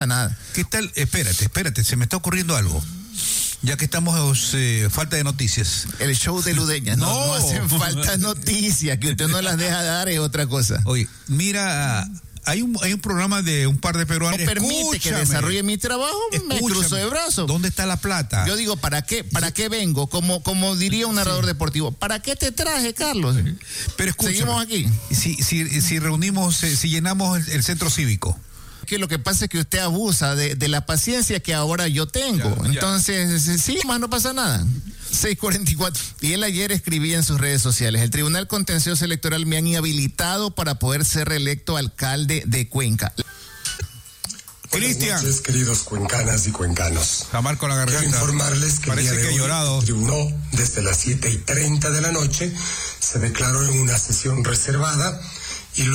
nada. ¿Qué tal? Espérate, se me está ocurriendo algo. Ya que estamos, falta de noticias. El show de Ludeña. No hacen falta noticias, que usted no las deja dar es otra cosa. Oye, mira, hay un programa de un par de peruanos. No permite que desarrolle mi trabajo, me cruzo de brazos. ¿Dónde está la plata? Yo digo, ¿para qué vengo? Como diría un narrador deportivo, ¿para qué te traje, Carlos? Pero escúchame, seguimos aquí. Si reunimos, si llenamos el centro cívico. Que lo que pasa es que usted abusa de la paciencia que ahora yo tengo. Ya. Entonces, sí, más no pasa nada. 6:44. Y él ayer escribía en sus redes sociales: el Tribunal Contencioso Electoral me han inhabilitado para poder ser reelecto alcalde de Cuenca. Cristian. Buenas noches, queridos cuencanas y cuencanos. Jamar con la garganta. Quiero informarles que parece el día de que ha llorado. El tribunal, desde las 7:30 de la noche, se declaró en una sesión reservada